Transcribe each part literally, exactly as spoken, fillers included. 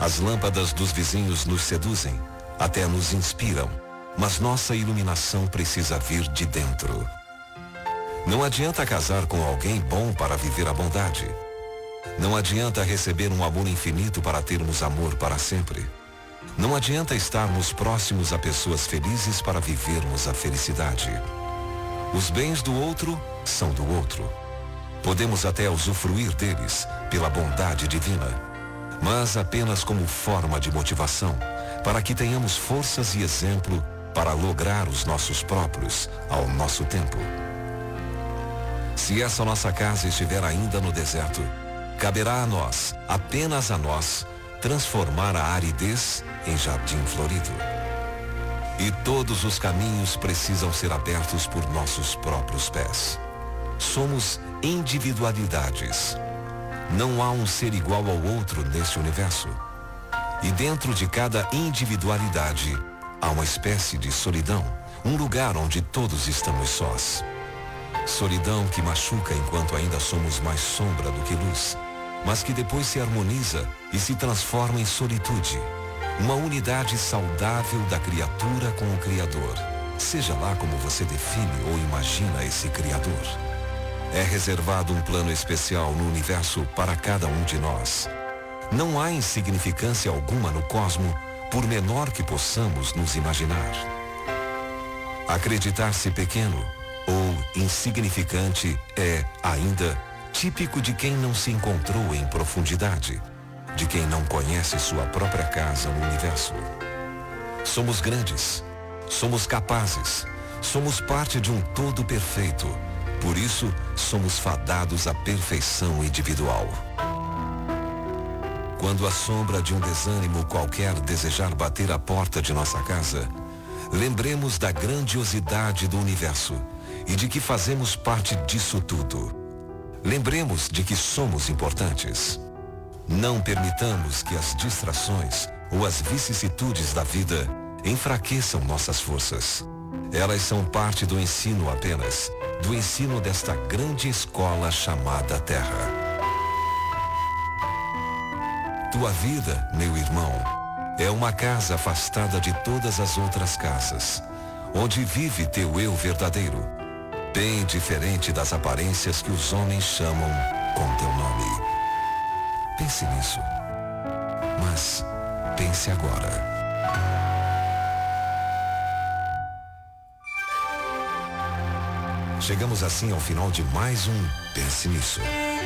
As lâmpadas dos vizinhos nos seduzem, até nos inspiram, mas nossa iluminação precisa vir de dentro. Não adianta casar com alguém bom para viver a bondade. Não adianta receber um amor infinito para termos amor para sempre. Não adianta estarmos próximos a pessoas felizes para vivermos a felicidade. Os bens do outro são do outro. Podemos até usufruir deles pela bondade divina, mas apenas como forma de motivação, para que tenhamos forças e exemplo para lograr os nossos próprios ao nosso tempo. Se essa nossa casa estiver ainda no deserto, caberá a nós, apenas a nós, transformar a aridez em jardim florido. E todos os caminhos precisam ser abertos por nossos próprios pés. Somos individualidades. Não há um ser igual ao outro neste universo. E dentro de cada individualidade, há uma espécie de solidão, um lugar onde todos estamos sós. Solidão que machuca enquanto ainda somos mais sombra do que luz, mas que depois se harmoniza e se transforma em solitude. Uma unidade saudável da criatura com o Criador. Seja lá como você define ou imagina esse Criador. É reservado um plano especial no universo para cada um de nós. Não há insignificância alguma no cosmo, por menor que possamos nos imaginar. Acreditar-se pequeno ou insignificante é, ainda, típico de quem não se encontrou em profundidade, de quem não conhece sua própria casa no universo. Somos grandes, somos capazes, somos parte de um todo perfeito. Por isso, somos fadados à perfeição individual. Quando a sombra de um desânimo qualquer desejar bater a porta de nossa casa, lembremos da grandiosidade do universo e de que fazemos parte disso tudo. Lembremos de que somos importantes. Não permitamos que as distrações ou as vicissitudes da vida enfraqueçam nossas forças. Elas são parte do ensino apenas, do ensino desta grande escola chamada Terra. Tua vida, meu irmão, é uma casa afastada de todas as outras casas, onde vive teu eu verdadeiro, bem diferente das aparências que os homens chamam com teu nome. Pense nisso, mas pense agora. Chegamos assim ao final de mais um Pense Nisso.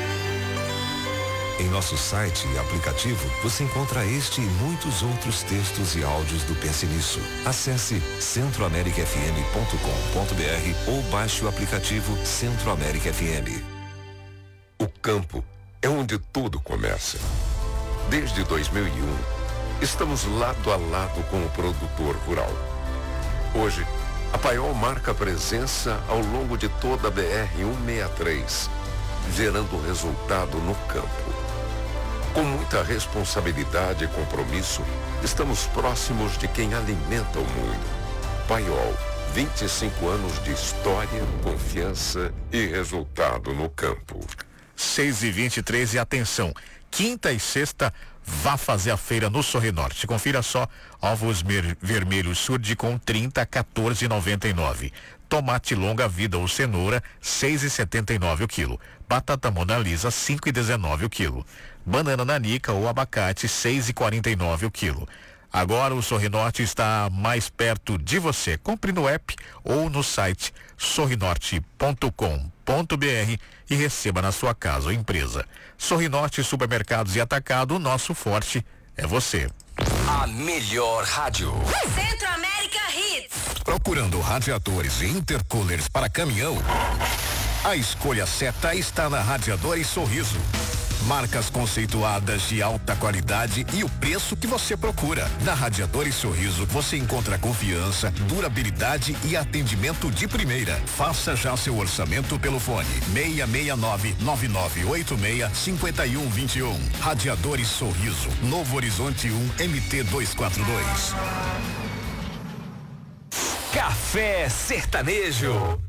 Em nosso site e aplicativo, você encontra este e muitos outros textos e áudios do Pense Nisso. Acesse centro américa f m ponto com ponto b r ou baixe o aplicativo Centro América F M. O campo é onde tudo começa. Desde dois mil e um, estamos lado a lado com o produtor rural. Hoje, a Paiol marca presença ao longo de toda a B R cento e sessenta e três, gerando resultado no campo. Com muita responsabilidade e compromisso, estamos próximos de quem alimenta o mundo. Paiol, vinte e cinco anos de história, confiança e resultado no campo. seis e vinte e três e atenção, quinta e sexta, vá fazer a feira no Sorrinorte. Confira só, ovos vermelhos Surdi com trinta, quatorze e noventa e nove. Tomate longa vida ou cenoura, seis e setenta e nove o quilo. Batata Mona Lisa, cinco e dezenove o quilo. Banana nanica ou abacate, seis e quarenta e nove o quilo. Agora o Sorrinorte está mais perto de você. Compre no app ou no site sorrinorte ponto com ponto b r e receba na sua casa ou empresa. Sorrinorte Supermercados e Atacado, o nosso forte é você. A melhor rádio. Centro América Hits. Procurando radiadores e intercoolers para caminhão? A escolha certa está na Radiadores Sorriso. Marcas conceituadas de alta qualidade e o preço que você procura. Na Radiadores Sorriso você encontra confiança, durabilidade e atendimento de primeira. Faça já seu orçamento pelo fone seis seis nove, nove nove oito seis, cinco um dois um. Radiadores Sorriso, Novo Horizonte um, M T duzentos e quarenta e dois. Café Sertanejo.